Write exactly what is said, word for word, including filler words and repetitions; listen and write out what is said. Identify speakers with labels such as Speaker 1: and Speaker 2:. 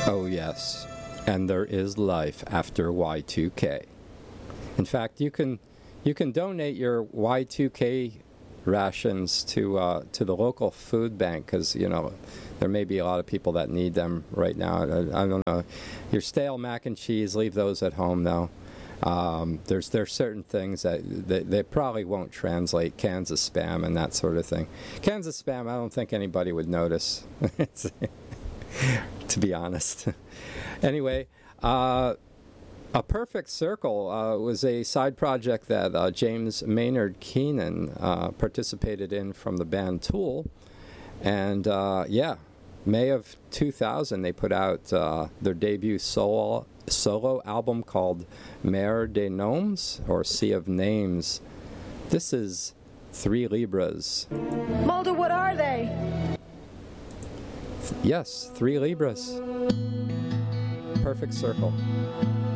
Speaker 1: Oh, yes. And there is life after Y two K. In fact, you can you can donate your Y two K rations to uh, to the local food bank, because, you know, there may be a lot of people that need them right now. I, I don't know. Your stale mac and cheese, leave those at home, though. Um, there's there's certain things that they, they probably won't translate, cans of Spam and that sort of thing. Cans of Spam, I don't think anybody would notice, to be honest. Anyway, uh, A Perfect Circle uh, was a side project that uh, James Maynard Keenan uh, participated in from the band Tool. And uh, yeah, May of two thousand, they put out uh, their debut solo, solo album called Mer des Noms, or Sea of Names. This is Three Libras.
Speaker 2: Mulder, what are they?
Speaker 1: Yes, Three Libras. Perfect Circle.